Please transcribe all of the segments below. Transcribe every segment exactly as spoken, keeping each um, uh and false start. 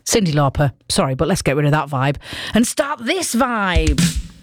Cyndi Lauper. Sorry, but let's get rid of that vibe and start this vibe.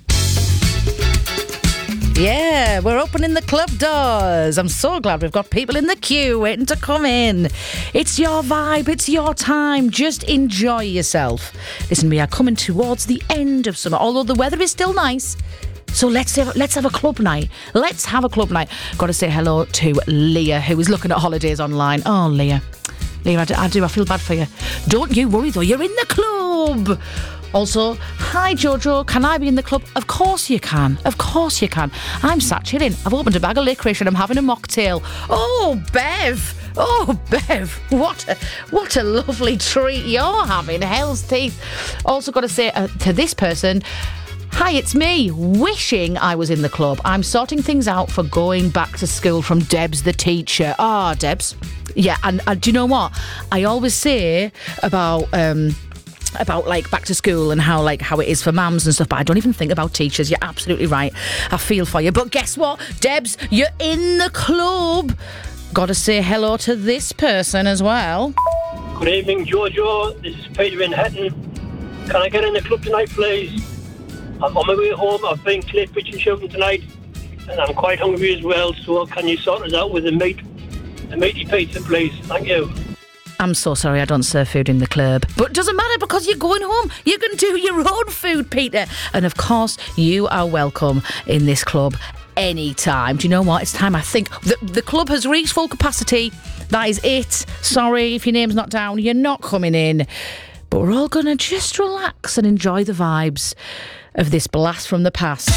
Yeah, we're opening the club doors. I'm so glad we've got people in the queue waiting to come in. It's your vibe, it's your time. Just enjoy yourself. Listen, we are coming towards the end of summer, although the weather is still nice. So let's have, let's have a club night. Let's have a club night. Got to say hello to Leah, who is looking at holidays online. Oh, Leah. Leah, I do, I do. I feel bad for you. Don't you worry, though. You're in the club. Also, hi Jojo, can I be in the club? Of course you can. Of course you can. I'm sat chilling. I've opened a bag of licorice and I'm having a mocktail. Oh, Bev. Oh, Bev. What a, what a lovely treat you're having. Hell's teeth. Also got to say uh, to this person, hi, it's me, wishing I was in the club. I'm sorting things out for going back to school from Debs the teacher. Ah, oh, Debs. Yeah, and, and do you know what? I always say about... Um, about like back to school and how like how it is for mums and stuff, but I don't even think about teachers. You're absolutely right. I feel for you. But guess what, Debs, you're in the club. Gotta say hello to this person as well. Good evening, Jojo. This is Peter in Hatton. Can I get in the club tonight, please? I'm on my way home. I've been clay pitching shooting tonight and I'm quite hungry as well, so can you sort us out with a meat a meaty pizza, please? Thank you. I'm so sorry I don't serve food in the club. But it doesn't matter because you're going home. You can do your own food, Peter. And of course, you are welcome in this club anytime. Do you know what? It's time, I think. The, the club has reached full capacity. That is it. Sorry if your name's not down. You're not coming in. But we're all going to just relax and enjoy the vibes of this blast from the past.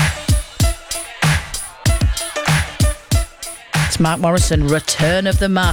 It's Mark Morrison, Return of the Mac.